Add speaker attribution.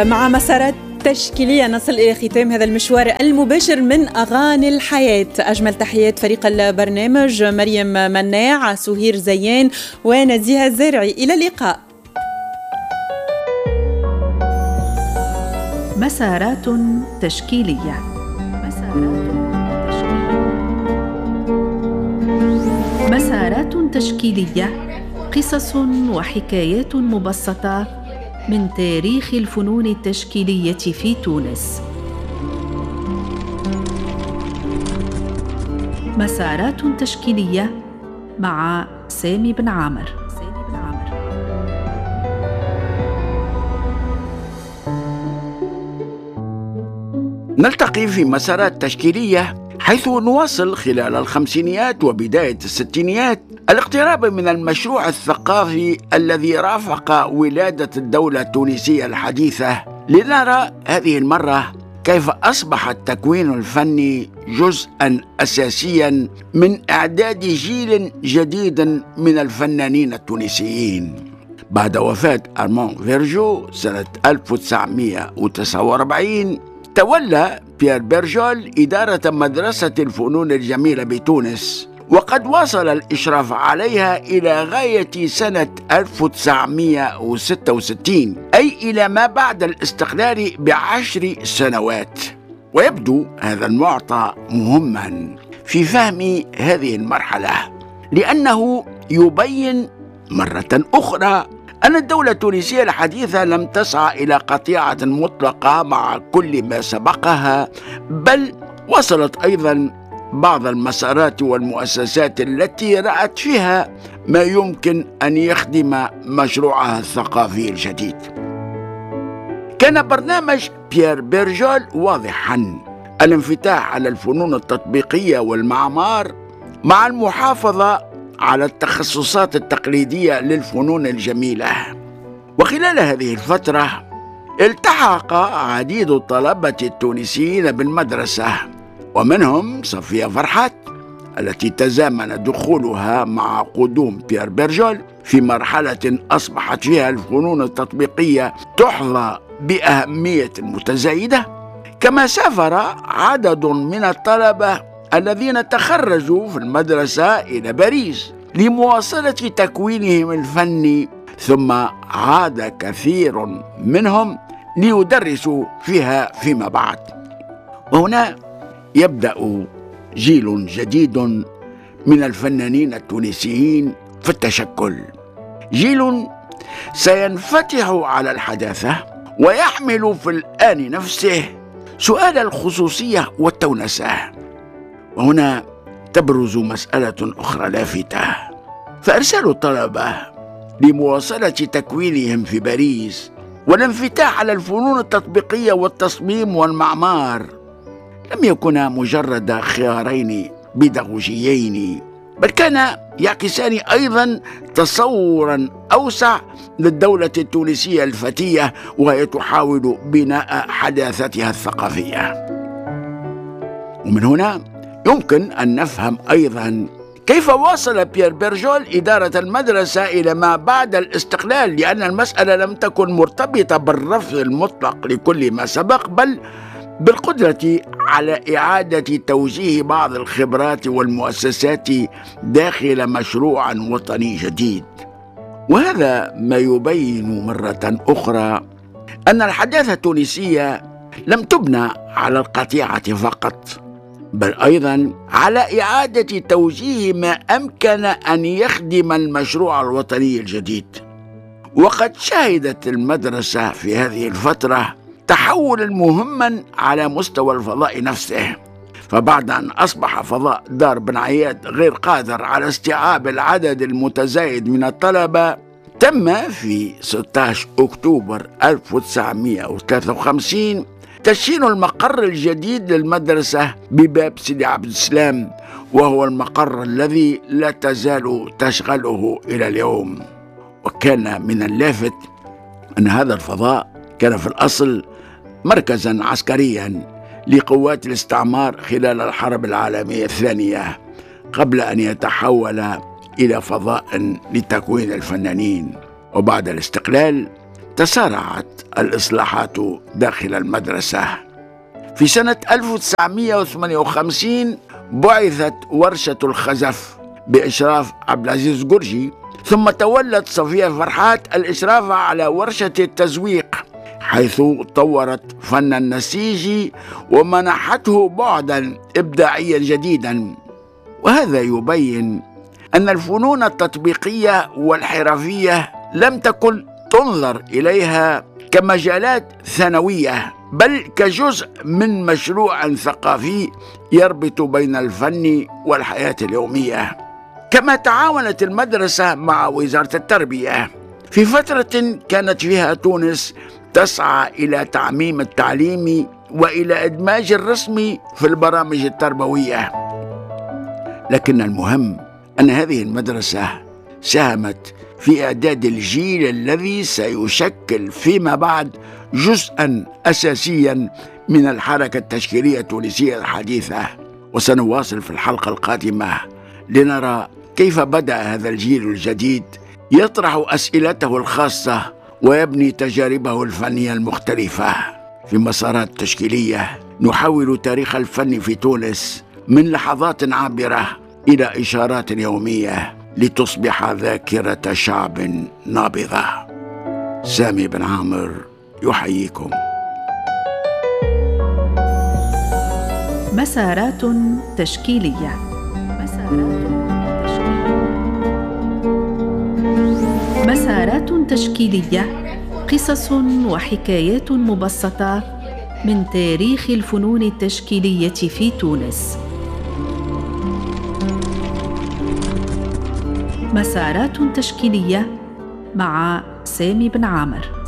Speaker 1: مع مسارات تشكيلية نصل إلى ختام هذا المشوار المباشر من أغاني الحياة. أجمل تحيات فريق البرنامج مريم مناع، سهير زيان ونزيهة الزارعي. إلى اللقاء.
Speaker 2: مسارات تشكيلية. مسارات تشكيلية، قصص وحكايات مبسطة من تاريخ الفنون التشكيلية في تونس. مسارات تشكيلية مع سامي بن عامر.
Speaker 3: نلتقي في مسارات تشكيلية حيث نواصل خلال الخمسينيات وبداية الستينيات الاقتراب من المشروع الثقافي الذي رافق ولادة الدولة التونسية الحديثة، لنرى هذه المرة كيف أصبح التكوين الفني جزءاً أساسياً من إعداد جيل جديد من الفنانين التونسيين. بعد وفاة أرمون فيرجو سنة 1949 تولى بيير بيرجول إدارة مدرسة الفنون الجميلة بتونس، وقد واصل الإشراف عليها إلى غاية سنة 1966، أي إلى ما بعد الاستقلال ب10 سنوات. ويبدو هذا المعطى مهما في فهم هذه المرحلة، لأنه يبين مرة أخرى أن الدولة التونسية الحديثة لم تسعى إلى قطيعة مطلقة مع كل ما سبقها، بل وصلت أيضا بعض المسارات والمؤسسات التي رأت فيها ما يمكن أن يخدم مشروعها الثقافي الجديد. كان برنامج بيير بيرجول واضحا: الانفتاح على الفنون التطبيقية والمعمار مع المحافظة على التخصصات التقليدية للفنون الجميلة. وخلال هذه الفترة التحق عديد الطلبة التونسيين بالمدرسة، ومنهم صفية فرحات التي تزامن دخولها مع قدوم بيير بيرجول في مرحلة أصبحت فيها الفنون التطبيقية تحظى بأهمية متزايدة. كما سافر عدد من الطلبة الذين تخرجوا في المدرسة إلى باريس لمواصلة تكوينهم الفني، ثم عاد كثير منهم ليدرسوا فيها فيما بعد. وهنا يبدأ جيل جديد من الفنانين التونسيين في التشكل، جيل سينفتح على الحداثة ويحمل في الآن نفسه سؤال الخصوصية والتونسة. وهنا تبرز مسألة أخرى لافتة، فإرسال الطلبة لمواصلة تكوينهم في باريس والانفتاح على الفنون التطبيقية والتصميم والمعمار لم يكونا مجرد خيارين بيداغوجيين، بل كان يعكسان أيضا تصورا أوسع للدولة التونسية الفتية وهي تحاول بناء حداثتها الثقافية. ومن هنا يمكن أن نفهم أيضا كيف واصل بيير بيرجول إدارة المدرسة إلى ما بعد الاستقلال، لأن المسألة لم تكن مرتبطة بالرفض المطلق لكل ما سبق، بل بالقدرة على إعادة توجيه بعض الخبرات والمؤسسات داخل مشروع وطني جديد. وهذا ما يبين مرة أخرى أن الحداثة التونسية لم تبنى على القطيعة فقط، بل أيضا على إعادة توجيه ما أمكن أن يخدم المشروع الوطني الجديد. وقد شهدت المدرسة في هذه الفترة تحولا مهما على مستوى الفضاء نفسه، فبعد أن أصبح فضاء دار بن عياد غير قادر على استيعاب العدد المتزايد من الطلبة، تم في 16 أكتوبر 1953 تشييد المقر الجديد للمدرسة بباب سيدي عبد السلام، وهو المقر الذي لا تزال تشغله إلى اليوم. وكان من اللافت أن هذا الفضاء كان في الأصل مركزا عسكريا لقوات الاستعمار خلال الحرب العالمية الثانية، قبل أن يتحول إلى فضاء لتكوين الفنانين. وبعد الاستقلال تسارعت الإصلاحات داخل المدرسة. في سنة 1958 بعثت ورشة الخزف بإشراف عبد العزيز قرجي، ثم تولت صفية فرحات الإشراف على ورشة التزويق، حيث طورت فن النسيج ومنحته بعدا إبداعيا جديدا. وهذا يبين أن الفنون التطبيقية والحرفية لم تكن تنظر إليها كمجالات ثانوية، بل كجزء من مشروع ثقافي يربط بين الفن والحياة اليومية. كما تعاونت المدرسة مع وزارة التربية في فترة كانت فيها تونس تسعى إلى تعميم التعليم وإلى إدماج الرسم في البرامج التربوية. لكن المهم أن هذه المدرسة ساهمت في إعداد الجيل الذي سيشكل فيما بعد جزءا أساسيا من الحركة التشكيلية التونسية الحديثة. وسنواصل في الحلقة القادمة لنرى كيف بدأ هذا الجيل الجديد يطرح أسئلته الخاصة ويبني تجاربه الفنية المختلفة. في مسارات تشكيلية نحول تاريخ الفن في تونس من لحظات عابرة إلى إشارات يومية لتصبح ذاكرة شعب نابضة. سامي بن عامر يحييكم.
Speaker 2: مسارات تشكيلية. مسارات تشكيلية، قصص وحكايات مبسطة من تاريخ الفنون التشكيلية في تونس. مسارات تشكيلية مع سامي بن عامر.